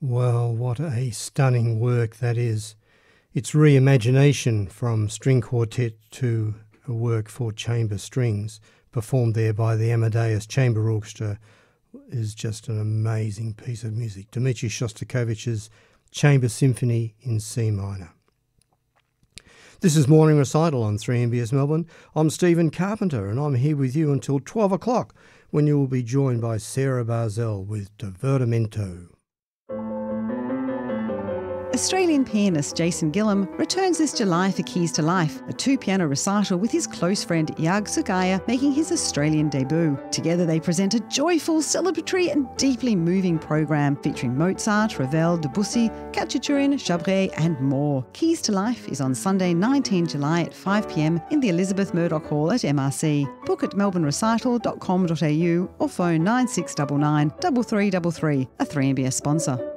Well, what a stunning work that is. Its reimagination from string quartet to a work for chamber strings, performed there by the Amadeus Chamber Orchestra, is just an amazing piece of music. Dmitri Shostakovich's Chamber Symphony in C minor. This is Morning Recital on 3MBS Melbourne. I'm Stephen Carpenter and I'm here with you until 12 o'clock when you will be joined by Sarah Barzell with Divertimento. Australian pianist Jason Gillam returns this July for Keys to Life, a two-piano recital with his close friend Yag Sugaya making his Australian debut. Together they present a joyful, celebratory and deeply moving program featuring Mozart, Ravel, Debussy, Khachaturian, Chabré and more. Keys to Life is on Sunday 19 July at 5 p.m. in the Elizabeth Murdoch Hall at MRC. Book at melbournerecital.com.au or phone 9699 3333, a 3MBS sponsor.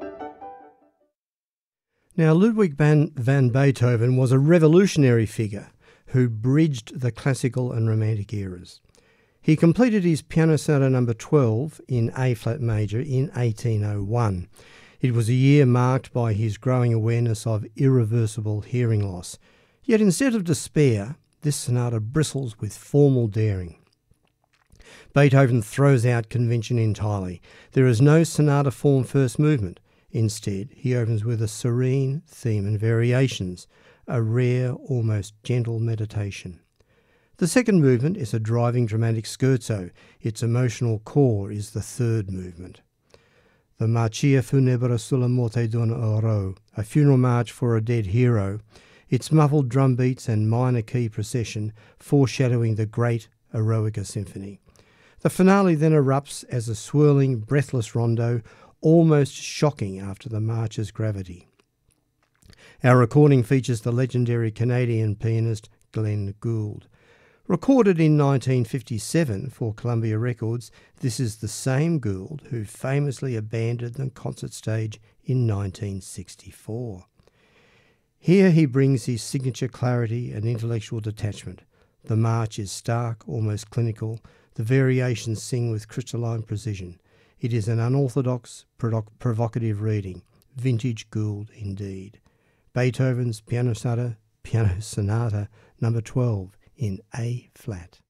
Now, Ludwig van Beethoven was a revolutionary figure who bridged the classical and romantic eras. He completed his Piano Sonata No. 12 in A-flat major in 1801. It was a year marked by his growing awareness of irreversible hearing loss. Yet instead of despair, this sonata bristles with formal daring. Beethoven throws out convention entirely. There is no sonata form first movement. Instead, he opens with a serene theme and variations, a rare, almost gentle meditation. The second movement is a driving dramatic scherzo. Its emotional core is the third movement. The Marcia Funebre sulla morte d'un eroe, a funeral march for a dead hero, its muffled drum beats and minor key procession foreshadowing the great Eroica symphony. The finale then erupts as a swirling, breathless rondo, almost shocking after the march's gravity. Our recording features the legendary Canadian pianist Glenn Gould. Recorded in 1957 for Columbia Records, this is the same Gould who famously abandoned the concert stage in 1964. Here he brings his signature clarity and intellectual detachment. The march is stark, almost clinical. The variations sing with crystalline precision. It is an unorthodox, provocative reading. Vintage Gould indeed. Beethoven's Piano Sonata No. 12 in A-flat.